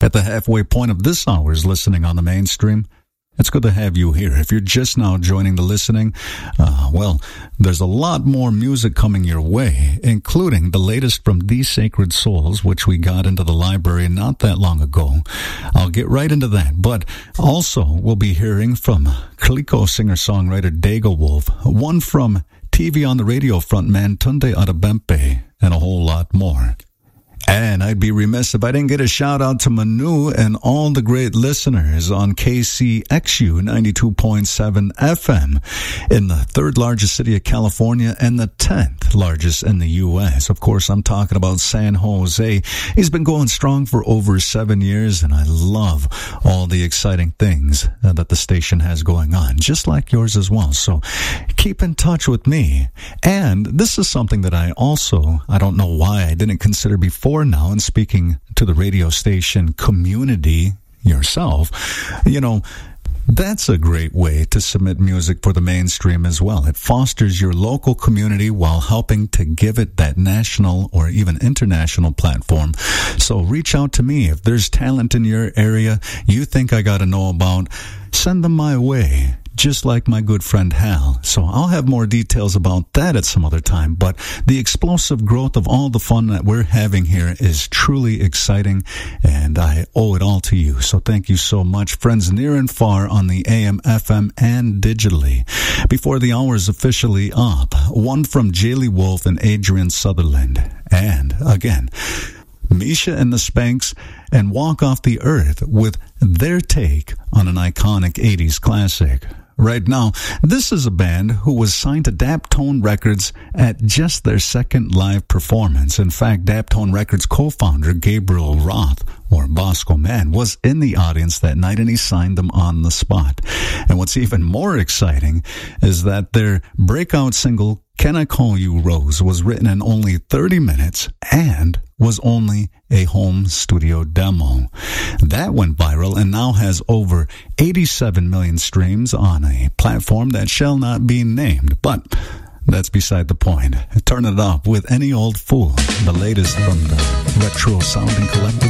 at the halfway point of this hour's listening on the mainstream. It's good to have you here. If you're just now joining the listening, well, there's a lot more music coming your way, including the latest from These Sacred Souls, which we got into the library not that long ago. I'll get right into that, but also we'll be hearing from Kaliko singer-songwriter Dago Wolf, one from TV on the Radio frontman Tunde Adebempe, and a whole lot more. And I'd be remiss if I didn't get a shout out to Manu and all the great listeners on KCXU 92.7 FM in the third largest city of California and the 10th largest in the U.S. Of course, I'm talking about San Jose. He's been going strong for over 7 years, and I love all the exciting things that the station has going on, just like yours as well. So keep in touch with me. And this is something that I don't know why I didn't consider before now, and speaking to the radio station community yourself, that's a great way to submit music for the mainstream as well. It fosters your local community while helping to give it that national or even international platform. So reach out to me. If there's talent in your area you think I got to know about, send them my way. Just like my good friend Hal. So I'll have more details about that at some other time. But the explosive growth of all the fun that we're having here is truly exciting, and I owe it all to you. So thank you so much, friends near and far on the AM, FM, and digitally. Before the hour is officially up, one from Jaylee Wolf and Adrian Sutherland. And again, Misha and the Spanks and Walk Off the Earth with their take on an iconic 80s classic. Right now, this is a band who was signed to Daptone Records at just their second live performance. In fact, Daptone Records co-founder Gabriel Roth, or Bosco Man, was in the audience that night, and he signed them on the spot. And what's even more exciting is that their breakout single, Can I Call You Rose, was written in only 30 minutes and was only a home studio demo. That went viral and now has over 87 million streams on a platform that shall not be named. But that's beside the point. Turn it up with Any Old Fool, the latest from the retro sounding collective